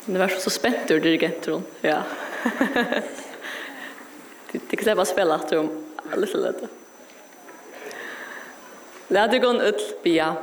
Det var så spänt ur dirigenten. Ja. Det kan bara spela att de lite lätt. Låt det gå ut bia.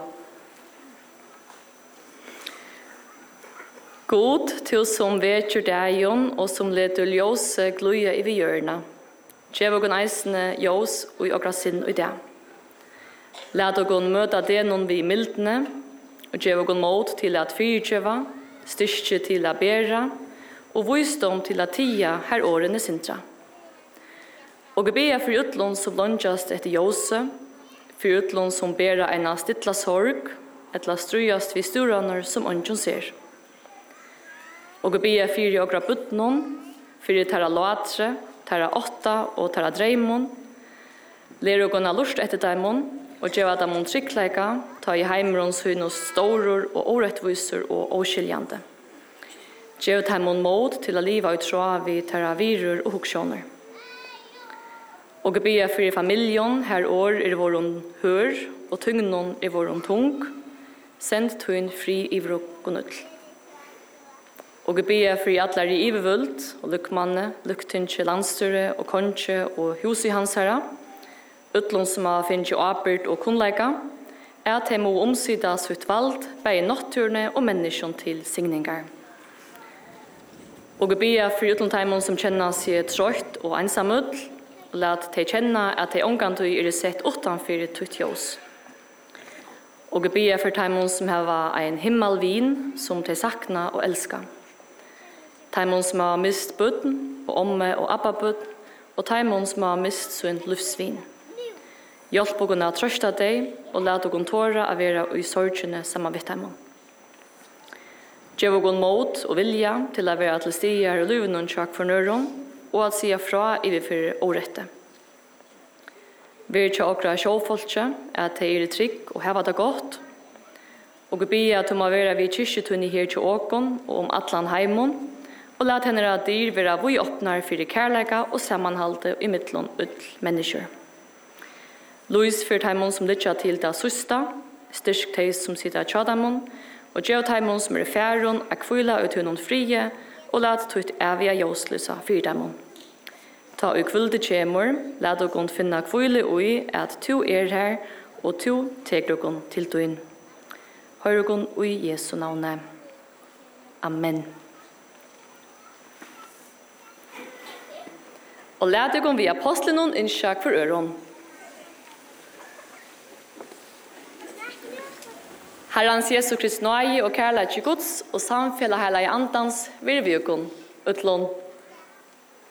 God til som vet dagen og som leder ljøs gløye i hjørnet. Gjev og eisene ljøs og akkurat sinn i det. Lad og møte det noen vi mildene, og gjev og måt til at fyrtjøva, styrke til at bære, og visdom til at tia her årene sintra. Og be for utlån som lønnsast etter ljøse, for utlån som bære en stittla sorg, etla strøyast vi storaner som ønsken ser. Og be for okra buttnon, for tæra latre, tæra åtta og tæra dreimon, ler og gona lust etter daimon, og gjeva damon tryggleika, ta i heimrons høynos storur og orettvisur og åskiljande. Gjev daimon mod til a liva utroa vi tæra virur og huksjoner. Og be for familjon, her år våron hør, og tungnon våron tung, send tun fri i vrok og null. Og be for atler i ivevult, og lukkmanne, lukktinsje landstyre og konche og hus i hans herra, utlån som har finnet arbeid og kunnleika, at de må omsida sitt valg, begge natturene og menneskene til signingar. Og be for utlån som kjenner seg trått og ensamull, og lat de kjenne at de omgantøy sett utanfor tutt ljøs. Og be for de som har en himmelvin som de sakna og elska. Taimon som har mist bøtten, og omme og abba bøtten, og taimon som har mist sin livsvin. Hjelp å kunne trøste deg, og la deg tåre å være i sorgene sammen med taimon. Gjev å mot og vilja til å være til stier og luven og tjak for nøron, og at sige fra i vi for årette. Vi ikke akkurat sjåfolkje, at de trygg og heva det godt, og be at du må være vid kyrkjetunni her til åkon og atlan heimon, og lat henne at dyr være vi åpner for kærleika og sammanhalte i midtlån ut mennesker. Louis for taimon som lytja til det søsta, styrk teis som sitter tjadamon, og gjør taimon som færon, akvila ut hunnon frie, og lat tutt evige jøslysa fyrdamon. Ta i kvulde tjemur, lat dere finna kvile ui at to her, og to teker dere til duin. Høyre dere ui Jesu navne. Amen. Og lad dere vi apostlen innsjak for øron. Herrens Jesu Kristi nøye og kærlighet til Guds og samfellet hele i andans virvjøkken utlån.